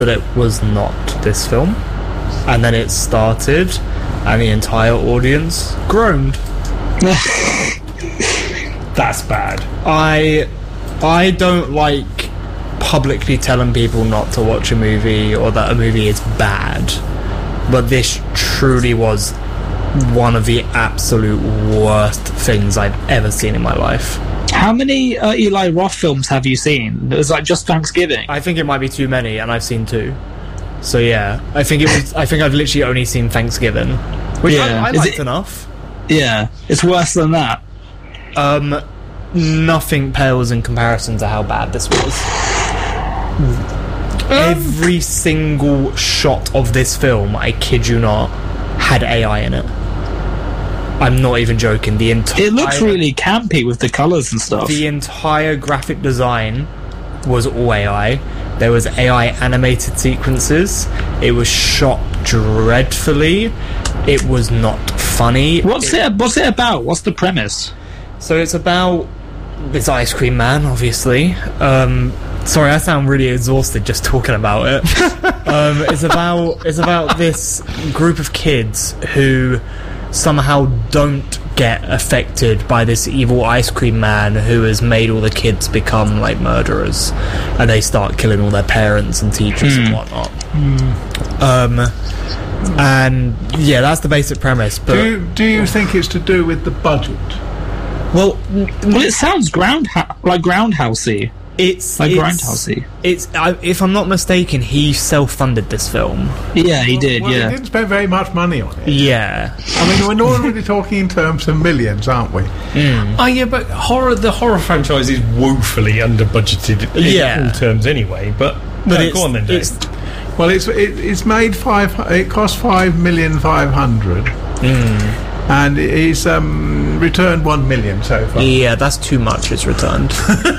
that it was not this film, and then it started, and the entire audience groaned. That's bad. I don't like publicly telling people not to watch a movie or that a movie is bad, but this truly was one of the absolute worst things I've ever seen in my life. How many Eli Roth films have you seen? It was like just Thanksgiving. I think it might be too many, and I've seen 2. So yeah, I think I've literally only seen Thanksgiving, which I liked enough. Yeah, it's worse than that. Nothing pales in comparison to how bad this was. Every single shot of this film, I kid you not, had AI in it. I'm not even joking. It looks really campy with the colours and stuff. The entire graphic design was all AI. There was AI animated sequences. It was shot dreadfully. It was not funny. What's it about? What's the premise? So it's about this ice cream man, obviously. Sorry, I sound really exhausted just talking about it. It's about this group of kids who somehow don't get affected by this evil ice cream man who has made all the kids become like murderers, and they start killing all their parents and teachers and whatnot. And yeah, that's the basic premise. But do you think it's to do with the budget? Well, it sounds Groundhousey. It's Grindhousey. If I'm not mistaken, he self-funded this film. Yeah, he did. Well, yeah, he didn't spend very much money on it. Yeah, I mean, we're normally talking in terms of millions, aren't we? Oh yeah, but the horror franchise is woefully under budgeted in all terms anyway. But go on then, Dave. It's made it cost $5,500,000. And he's returned $1 million so far. Yeah, that's too much. It's returned.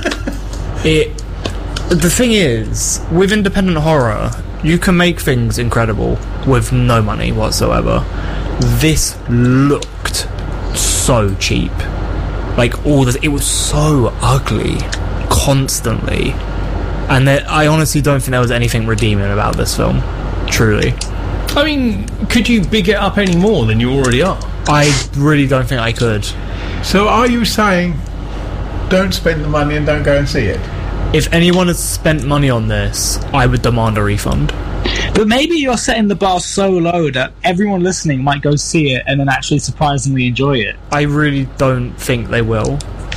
The thing is, with independent horror, you can make things incredible with no money whatsoever. This looked so cheap. Like it was so ugly, constantly. And I honestly don't think there was anything redeeming about this film. Truly. I mean, could you big it up any more than you already are? I really don't think I could. So are you saying don't spend the money and don't go and see it? If anyone has spent money on this, I would demand a refund. But maybe you're setting the bar so low that everyone listening might go see it and then actually surprisingly enjoy it. I really don't think they will.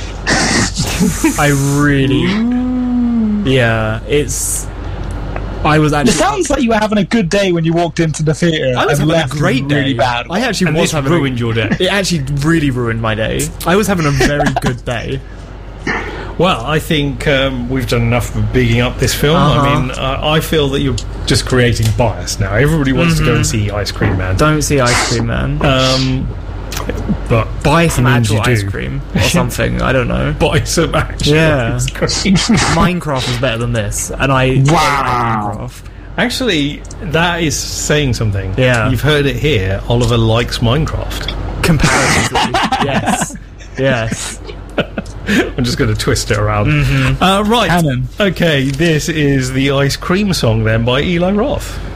I really... Yeah, it's... It sounds like you were having a good day when you walked into the theatre. I was having a great day. Really bad. I actually was having ruined your day. It actually really ruined my day. I was having a very good day. Well, I think we've done enough of bigging up this film. I mean, I feel that you're just creating bias now. Everybody wants to go and see Ice Cream Man. Don't see Ice Cream Man. But buy some actual ice cream or something. I don't know. Buy some actual ice cream. Minecraft is better than this, and I Minecraft. Actually, that is saying something. Yeah, you've heard it here. Oliver likes Minecraft. Comparatively, yes. I'm just going to twist it around. Right. Canon. Okay, this is the Ice Cream song then by Eli Roth.